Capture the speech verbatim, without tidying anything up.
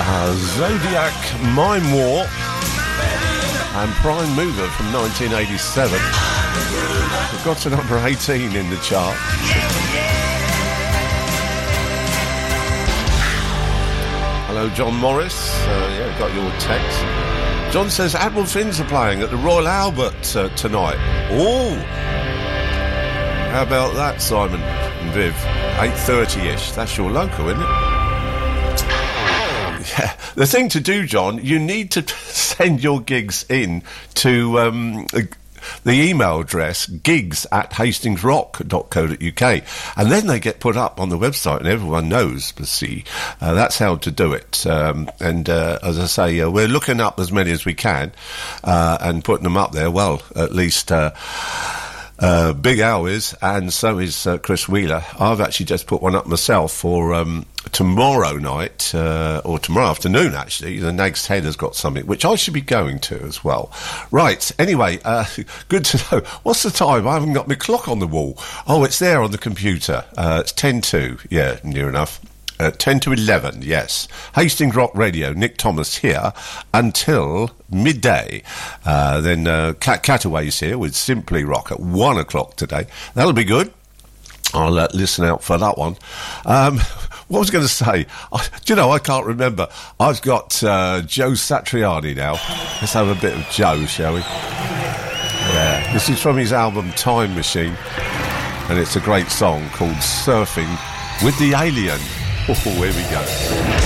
Uh, Zodiac, Mime War, and Prime Mover from nineteen eighty-seven. We've got to number eighteen in the chart. Hello, John Morris. Uh, yeah, got your text. John says Admiral Finns are playing at the Royal Albert uh, tonight. Oh, how about that, Simon and Viv? eight thirty-ish. That's your local, isn't it? Yeah. The thing to do, John, you need to send your gigs in to um, the email address gigs at hastingsrock dot co dot uk, and then they get put up on the website and everyone knows. But see, uh, that's how to do it. Um, and uh, as I say, uh, we're looking up as many as we can uh, and putting them up there. Well, at least uh, uh, Big Al is, and so is uh, Chris Wheeler. I've actually just put one up myself for um, tomorrow night, uh, or tomorrow afternoon, actually. The Nag's Head has got something, which I should be going to as well. Right, anyway, uh, good to know. What's the time? I haven't got my clock on the wall. Oh, it's there on the computer. Uh, it's ten to, yeah, near enough. Uh, ten to eleven, yes. Hastings Rock Radio, Nick Thomas here until midday. Uh, then uh, Cat Cataway's here with Simply Rock at one o'clock today. That'll be good. I'll uh, listen out for that one. Um, what was I going to say? I, do you know, I can't remember. I've got uh, Joe Satriani now. Let's have a bit of Joe, shall we? Yeah. This is from his album Time Machine, and it's a great song called Surfing with the Alien. Oh, here we go.